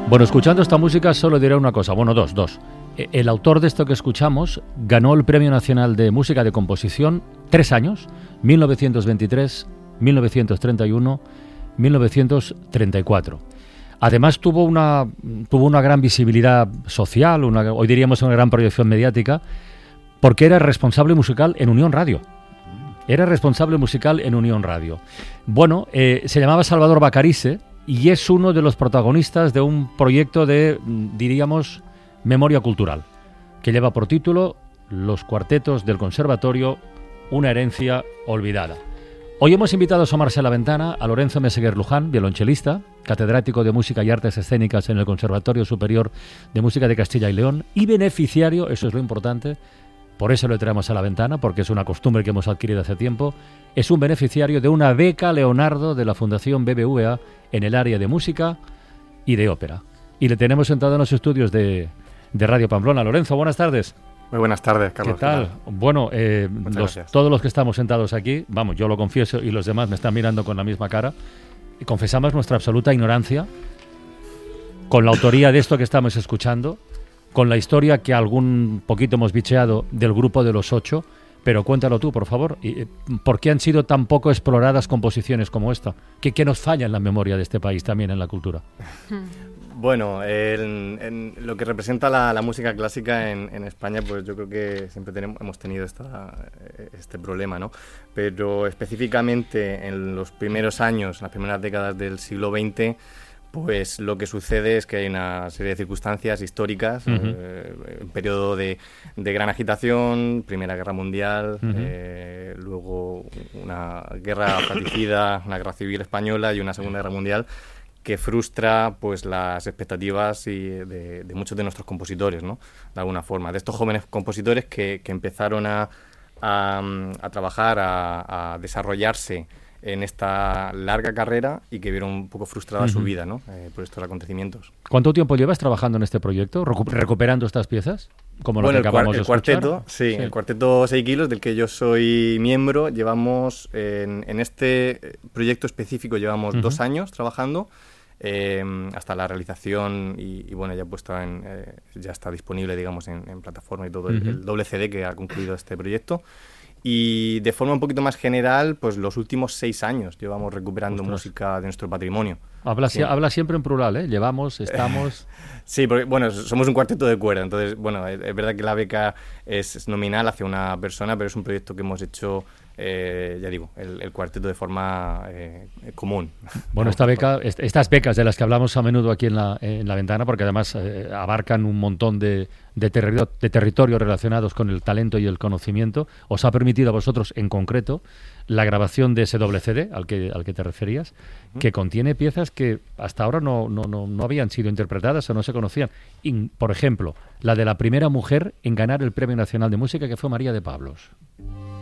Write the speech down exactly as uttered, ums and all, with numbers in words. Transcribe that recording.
Bueno, escuchando esta música solo diré una cosa, bueno, dos, dos. El autor de esto que escuchamos ganó el Premio Nacional de Música de Composición tres años, mil novecientos veintitrés, mil novecientos treinta y uno, mil novecientos treinta y cuatro. Además tuvo una, tuvo una gran visibilidad social, una, hoy diríamos una gran proyección mediática, porque era responsable musical en Unión Radio. Era responsable musical en Unión Radio. Bueno, eh, se llamaba Salvador Bacarice y es uno de los protagonistas de un proyecto de, diríamos, memoria cultural, que lleva por título Los cuartetos del Conservatorio, una herencia olvidada. Hoy hemos invitado a asomarse a la ventana a Lorenzo Meseguer Luján, violonchelista, catedrático de Música y Artes Escénicas en el Conservatorio Superior de Música de Castilla y León y beneficiario, eso es lo importante, por eso lo traemos a la ventana, porque es una costumbre que hemos adquirido hace tiempo, es un beneficiario de una beca Leonardo de la Fundación B B V A en el área de música y de ópera. Y le tenemos sentado en los estudios de, de Radio Pamplona. Lorenzo, buenas tardes. Muy buenas tardes, Carlos. ¿Qué tal? Bueno, eh, los, todos los que estamos sentados aquí, vamos, yo lo confieso y los demás me están mirando con la misma cara, y confesamos nuestra absoluta ignorancia con la autoría de esto que estamos escuchando, con la historia que algún poquito hemos bicheado del grupo de los ocho, pero cuéntalo tú, por favor. ¿Por qué han sido tan poco exploradas composiciones como esta? ¿Qué, qué nos falla en la memoria de este país también en la cultura? Bueno, en, en lo que representa la, la música clásica en, en España, pues yo creo que siempre tenemos, hemos tenido esta, este problema, ¿no? Pero específicamente en los primeros años, en las primeras décadas del siglo veinte, pues lo que sucede es que hay una serie de circunstancias históricas, uh-huh. eh, un periodo de, de gran agitación, Primera Guerra Mundial, uh-huh. eh, luego una guerra fratricida, una guerra civil española y una Segunda Guerra Mundial, que frustra pues las expectativas y de, de muchos de nuestros compositores, ¿no? De alguna forma, de estos jóvenes compositores que, que empezaron a, a, a trabajar, a, a desarrollarse en esta larga carrera y que vieron un poco frustrada uh-huh. su vida, ¿no? Eh, por estos acontecimientos. ¿Cuánto tiempo llevas trabajando en este proyecto, recu- recuperando estas piezas? Como bueno, lo que acabamos el, cuar- el de escuchar. cuarteto, sí, sí, el cuarteto seis kilos, del que yo soy miembro, llevamos en, en este proyecto específico llevamos uh-huh. dos años trabajando. Eh, hasta la realización y, y bueno, ya puesta en, eh, ya está disponible, digamos, en, en plataforma y todo, uh-huh. el, el doble C D que ha concluido este proyecto. Y de forma un poquito más general, pues los últimos seis años llevamos recuperando Ostras. música de nuestro patrimonio. Habla, sí. habla siempre en plural, ¿eh? Llevamos, estamos... Sí, porque bueno, somos un cuarteto de cuerda, entonces, bueno, es, es verdad que la beca es, es nominal hacia una persona, pero es un proyecto que hemos hecho, eh, ya digo, el, el cuarteto de forma eh, común. Bueno, esta beca, est- estas becas de las que hablamos a menudo aquí en la, en la ventana, porque además eh, abarcan un montón de, de, terri- de territorios relacionados con el talento y el conocimiento, os ha permitido a vosotros, en concreto, la grabación de ese doble C D al que, al que te referías, que contiene piezas que hasta ahora no, no, no, no habían sido interpretadas o no se conocían. Y, por ejemplo, la de la primera mujer en ganar el Premio Nacional de Música, que fue María de Pablos.